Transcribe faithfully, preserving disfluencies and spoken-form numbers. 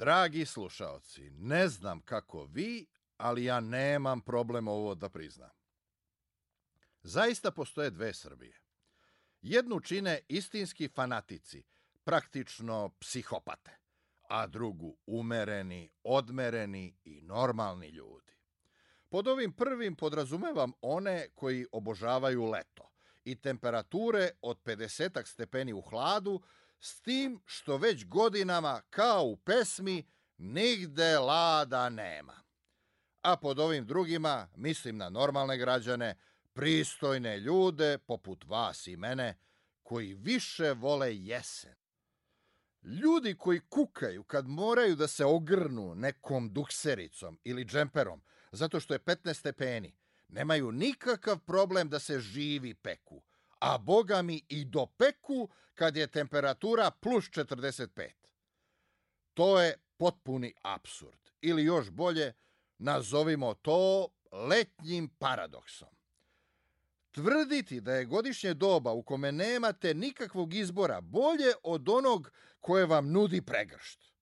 Dragi slušaoci, ne znam kako vi, ali ja nemam problem ovo da priznam. Zaista postoje dve Srbije. Jednu čine istinski fanatici, praktično psihopate, a drugu umereni, odmereni i normalni ljudi. Pod ovim prvim podrazumevam one koji obožavaju leto i temperature od pedesetak stepeni u hladu, s tim što već godinama, kao u pesmi, nigde lada nema. A pod ovim drugima mislim na normalne građane, pristojne ljude, poput vas i mene, koji više vole jesen. Ljudi koji kukaju kad moraju da se ogrnu nekom duksericom ili džemperom, zato što je petnaest stepeni, nemaju nikakav problem da se živi peku, a boga mi i do peku kad je temperatura plus četrdeset pet. To je potpuni apsurd, ili još bolje, nazovimo to letnjim paradoksom. Tvrditi da je godišnje doba u kome nemate nikakvog izbora bolje od onog koje vam nudi pregršt.